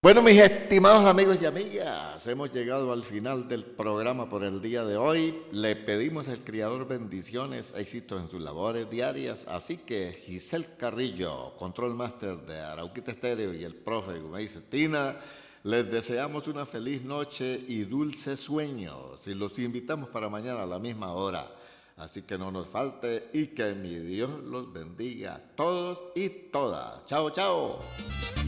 Bueno, mis estimados amigos y amigas, hemos llegado al final del programa por el día de hoy. Le pedimos al Creador bendiciones, éxitos en sus labores diarias. Así que Giselle Carrillo, Control Master de Arauquita Estéreo, y el profe, como dice Tina, les deseamos una feliz noche y dulces sueños. Y los invitamos para mañana a la misma hora. Así que no nos falte y que mi Dios los bendiga a todos y todas. Chao, chao.